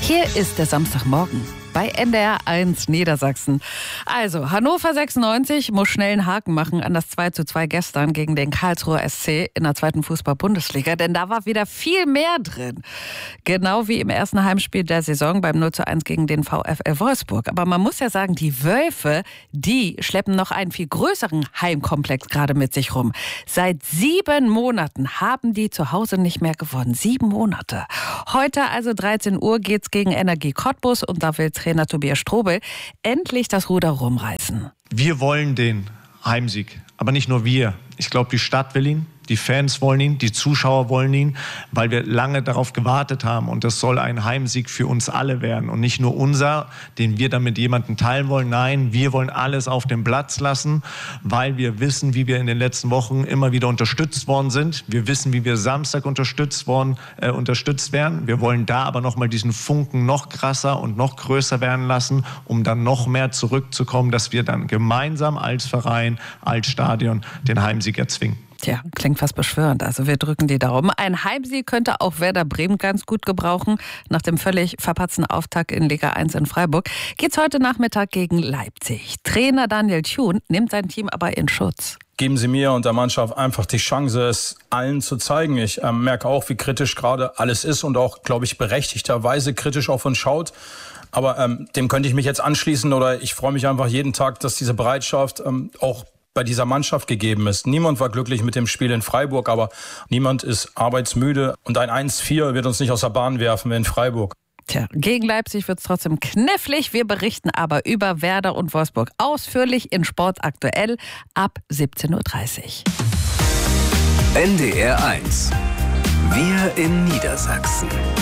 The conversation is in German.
Hier ist der Samstagmorgen bei NDR 1 Niedersachsen. Also, Hannover 96 muss schnell einen Haken machen an das 2:2 gestern gegen den Karlsruher SC in der 2. Fußball-Bundesliga, denn da war wieder viel mehr drin. Genau wie im ersten Heimspiel der Saison beim 0:1 gegen den VfL Wolfsburg. Aber man muss ja sagen, die Wölfe, die schleppen noch einen viel größeren Heimkomplex gerade mit sich rum. Seit 7 Monaten haben die zu Hause nicht mehr gewonnen. 7 Monate. Heute also 13 Uhr geht's gegen Energie Cottbus und da will Trainer Tobias Strobel endlich das Ruder rumreißen. Wir wollen den Heimsieg, aber nicht nur wir. Ich glaube, die Stadt will ihn, die Fans wollen ihn, die Zuschauer wollen ihn, weil wir lange darauf gewartet haben. Und das soll ein Heimsieg für uns alle werden und nicht nur unser, den wir dann mit jemandem teilen wollen. Nein, wir wollen alles auf den Platz lassen, weil wir wissen, wie wir in den letzten Wochen immer wieder unterstützt worden sind. Wir wissen, wie wir Samstag unterstützt werden. Wir wollen da aber nochmal diesen Funken noch krasser und noch größer werden lassen, um dann noch mehr zurückzukommen, dass wir dann gemeinsam als Verein, als Stadion den Heimsieg erzwingen. Tja, klingt fast beschwörend. Also wir drücken die Daumen. Ein Heimsieg könnte auch Werder Bremen ganz gut gebrauchen. Nach dem völlig verpatzten Auftakt in Liga 1 in Freiburg geht's heute Nachmittag gegen Leipzig. Trainer Daniel Thun nimmt sein Team aber in Schutz. Geben Sie mir und der Mannschaft einfach die Chance, es allen zu zeigen. Ich merke auch, wie kritisch gerade alles ist und auch, glaube ich, berechtigterweise kritisch auf uns schaut. Aber dem könnte ich mich jetzt anschließen oder ich freue mich einfach jeden Tag, dass diese Bereitschaft auch bei dieser Mannschaft gegeben ist. Niemand war glücklich mit dem Spiel in Freiburg, aber niemand ist arbeitsmüde. Und ein 1:4 wird uns nicht aus der Bahn werfen in Freiburg. Tja, gegen Leipzig wird es trotzdem knifflig. Wir berichten aber über Werder und Wolfsburg ausführlich in Sport aktuell ab 17:30 Uhr. NDR 1. Wir in Niedersachsen.